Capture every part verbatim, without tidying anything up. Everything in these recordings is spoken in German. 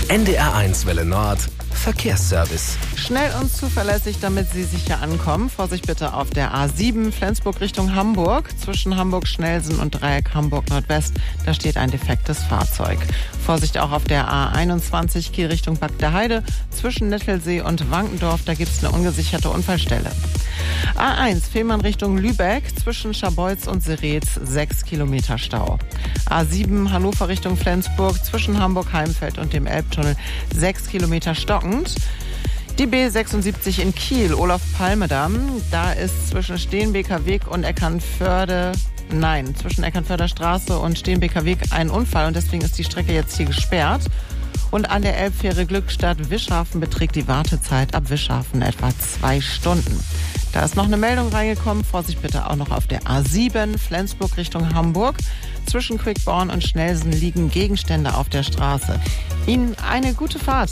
N D R eins Welle Nord Verkehrsservice. Schnell und zuverlässig, damit Sie sicher ankommen. Vorsicht bitte auf der A sieben Flensburg Richtung Hamburg. Zwischen Hamburg-Schnelsen und Dreieck Hamburg-Nordwest, da steht ein defektes Fahrzeug. Vorsicht auch auf der A einundzwanzig Kiel Richtung Bad der Heide. Zwischen Nettelsee und Wankendorf, da gibt es eine ungesicherte Unfallstelle. A eins Fehmarn Richtung Lübeck. Zwischen Scharbeutz und Seretz sechs Kilometer Stau. A sieben Hannover Richtung Flensburg. Zwischen Hamburg-Heimfeld und dem Elbtunnel sechs Kilometer stockend. Die B sechsundsiebzig in Kiel, Olaf-Palme-Damm, da ist zwischen Steenbeker Weg und Eckernförde, nein, zwischen Eckernförder Straße und Steenbeker Weg ein Unfall und deswegen ist die Strecke jetzt hier gesperrt. Und an der Elbfähre Glückstadt-Wischhafen beträgt die Wartezeit ab Wischhafen etwa zwei Stunden. Da ist noch eine Meldung reingekommen. Vorsicht bitte auch noch auf der A sieben Flensburg Richtung Hamburg. Zwischen Quickborn und Schnelsen liegen Gegenstände auf der Straße. Ihnen eine gute Fahrt.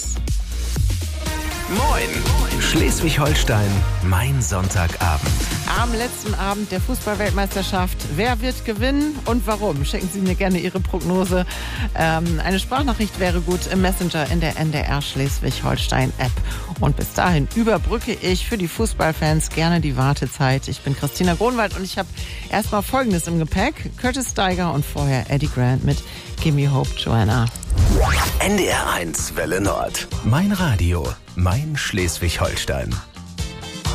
Moin! Schleswig-Holstein, mein Sonntagabend. Am letzten Abend der Fußball-Weltmeisterschaft. Wer wird gewinnen und warum? Schicken Sie mir gerne Ihre Prognose. Ähm, eine Sprachnachricht wäre gut im Messenger in der N D R Schleswig-Holstein-App. Und bis dahin überbrücke ich für die Fußballfans gerne die Wartezeit. Ich bin Christina Gronwald und ich habe erstmal Folgendes im Gepäck. Curtis Steiger und vorher Eddie Grant mit Gimme Hope, Joanna. N D R eins Welle Nord. Mein Radio, mein Schleswig-Holstein.